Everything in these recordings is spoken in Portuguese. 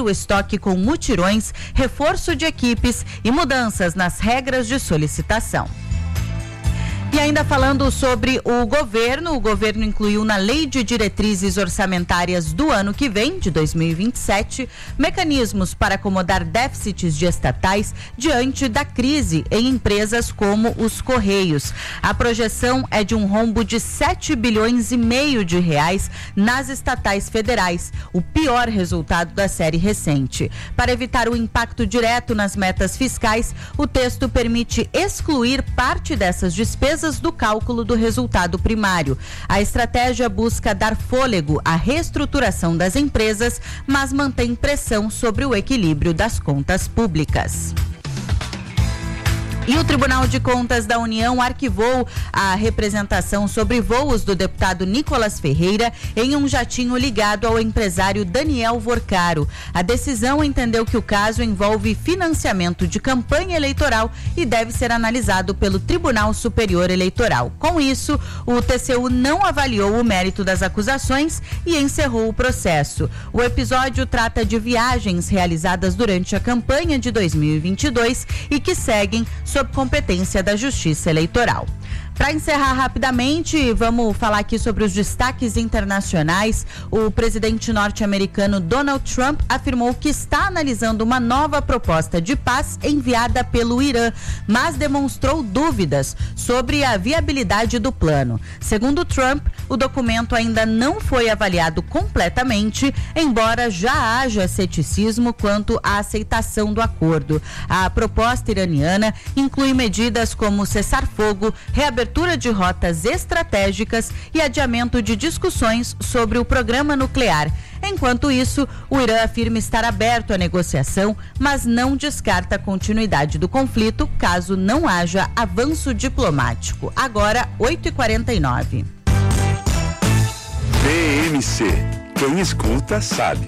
o estoque com mutirões, reforço de equipes e mudanças nas regras de solicitação. E ainda falando sobre o governo incluiu na Lei de Diretrizes Orçamentárias do ano que vem, de 2027, mecanismos para acomodar déficits de estatais diante da crise em empresas como os Correios. A projeção é de um rombo de 7 bilhões e meio de reais nas estatais federais, o pior resultado da série recente. Para evitar o impacto direto nas metas fiscais, o texto permite excluir parte dessas despesas do cálculo do resultado primário. A estratégia busca dar fôlego à reestruturação das empresas, mas mantém pressão sobre o equilíbrio das contas públicas. E o Tribunal de Contas da União arquivou a representação sobre voos do deputado Nicolas Ferreira em um jatinho ligado ao empresário Daniel Vorcaro. A decisão entendeu que o caso envolve financiamento de campanha eleitoral e deve ser analisado pelo Tribunal Superior Eleitoral. Com isso, o TCU não avaliou o mérito das acusações e encerrou o processo. O episódio trata de viagens realizadas durante a campanha de 2022 e que seguem sob competência da Justiça Eleitoral. Para encerrar rapidamente, vamos falar aqui sobre os destaques internacionais. O presidente norte-americano Donald Trump afirmou que está analisando uma nova proposta de paz enviada pelo Irã, mas demonstrou dúvidas sobre a viabilidade do plano. Segundo Trump, o documento ainda não foi avaliado completamente, embora já haja ceticismo quanto à aceitação do acordo. A proposta iraniana inclui medidas como cessar-fogo, reabertura de rotas estratégicas e adiamento de discussões sobre o programa nuclear. Enquanto isso, o Irã afirma estar aberto à negociação, mas não descarta a continuidade do conflito caso não haja avanço diplomático. Agora, 8h49. TMC. Quem escuta sabe.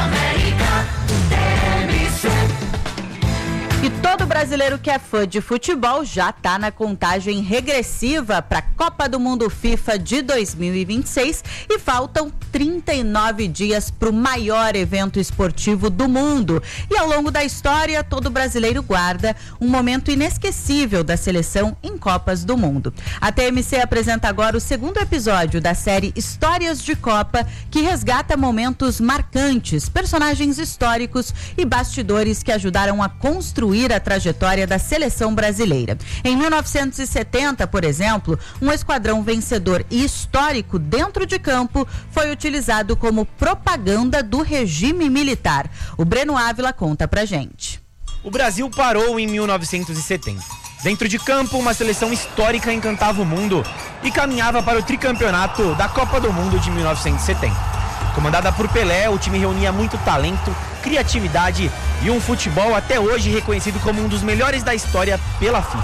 E todo brasileiro que é fã de futebol já está na contagem regressiva para a Copa do Mundo FIFA de 2026 e faltam 39 dias para o maior evento esportivo do mundo. E ao longo da história, todo brasileiro guarda um momento inesquecível da seleção em Copas do Mundo. A TMC apresenta agora o segundo episódio da série Histórias de Copa, que resgata momentos marcantes, personagens históricos e bastidores que ajudaram a construir a trajetória da seleção brasileira. Em 1970, por exemplo, um esquadrão vencedor e histórico dentro de campo foi utilizado como propaganda do regime militar. O Breno Ávila conta pra gente. O Brasil parou em 1970. Dentro de campo, uma seleção histórica encantava o mundo e caminhava para o tricampeonato da Copa do Mundo de 1970. Comandada por Pelé, o time reunia muito talento, criatividade e um futebol até hoje reconhecido como um dos melhores da história pela FIFA.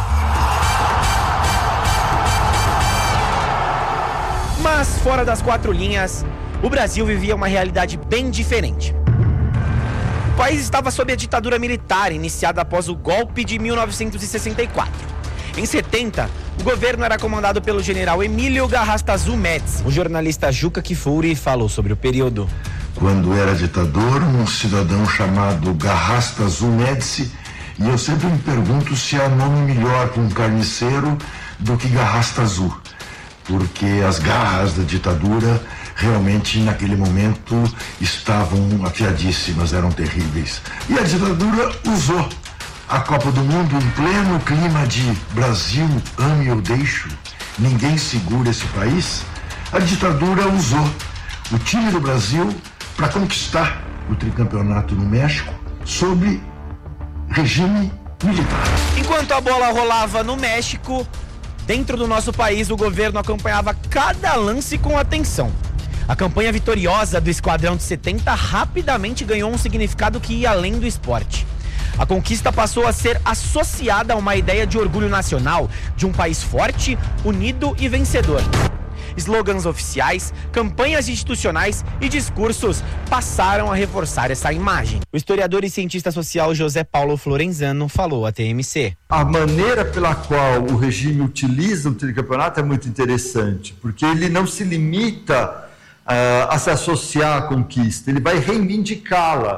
Mas, fora das quatro linhas, o Brasil vivia uma realidade bem diferente. O país estava sob a ditadura militar, iniciada após o golpe de 1964. Em 70, o governo era comandado pelo general Emílio Garrastazu Médici. O jornalista Juca Kfouri falou sobre o período. Quando era ditador, um cidadão chamado Garrastazu Médici, e eu sempre me pergunto se há nome melhor para um carniceiro do que Garrastazu, porque as garras da ditadura realmente naquele momento estavam afiadíssimas, eram terríveis. E a ditadura usou a Copa do Mundo em pleno clima de Brasil, ame ou deixo, ninguém segura esse país. A ditadura usou o time do Brasil para conquistar o tricampeonato no México sob regime militar. Enquanto a bola rolava no México, dentro do nosso país o governo acompanhava cada lance com atenção. A campanha vitoriosa do Esquadrão de 70 rapidamente ganhou um significado que ia além do esporte. A conquista passou a ser associada a uma ideia de orgulho nacional, de um país forte, unido e vencedor. Slogans oficiais, campanhas institucionais e discursos passaram a reforçar essa imagem. O historiador e cientista social José Paulo Florenzano falou à TMC. A maneira pela qual o regime utiliza o tricampeonato é muito interessante, porque ele não se limita a se associar à conquista, ele vai reivindicá-la.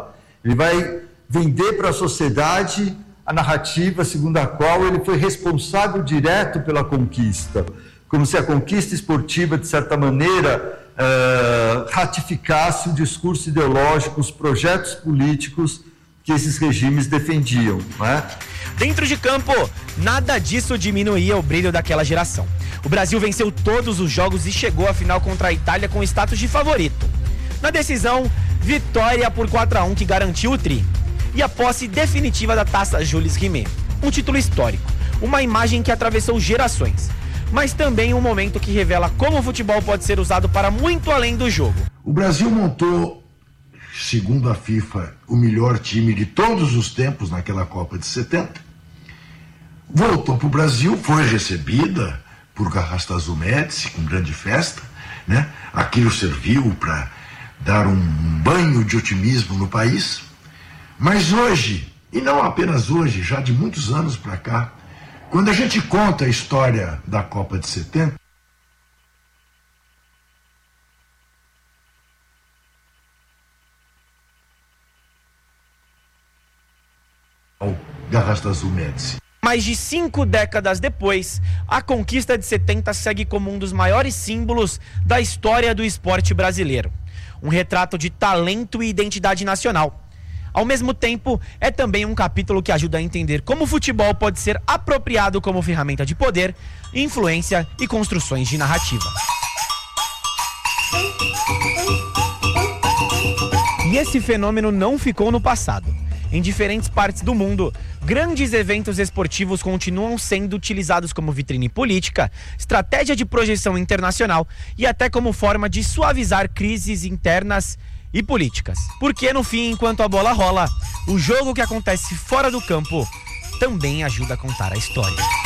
Ele vai vender para a sociedade a narrativa segundo a qual ele foi responsável direto pela conquista, como se a conquista esportiva, de certa maneira, ratificasse o discurso ideológico, os projetos políticos que esses regimes defendiam, não é? Dentro de campo, nada disso diminuía o brilho daquela geração. O Brasil venceu todos os jogos e chegou à final contra a Itália com status de favorito. Na decisão, vitória por 4-1 que garantiu o tri. E a posse definitiva da Taça Jules Rimet. Um título histórico, uma imagem que atravessou gerações, mas também um momento que revela como o futebol pode ser usado para muito além do jogo. O Brasil montou, segundo a FIFA, o melhor time de todos os tempos naquela Copa de 70. Voltou para o Brasil, foi recebida por Garrastazu Médici com grande festa, né? Aquilo serviu para dar um banho de otimismo no país. Mas hoje, e não apenas hoje, já de muitos anos para cá, quando a gente conta a história da Copa de 70, Garrastazu Médici. Mais de 5 décadas depois, a conquista de 70 segue como um dos maiores símbolos da história do esporte brasileiro. Um retrato de talento e identidade nacional. Ao mesmo tempo, é também um capítulo que ajuda a entender como o futebol pode ser apropriado como ferramenta de poder, influência e construções de narrativa. E esse fenômeno não ficou no passado. Em diferentes partes do mundo, grandes eventos esportivos continuam sendo utilizados como vitrine política, estratégia de projeção internacional e até como forma de suavizar crises internas e políticas. Porque no fim, enquanto a bola rola, o jogo que acontece fora do campo também ajuda a contar a história.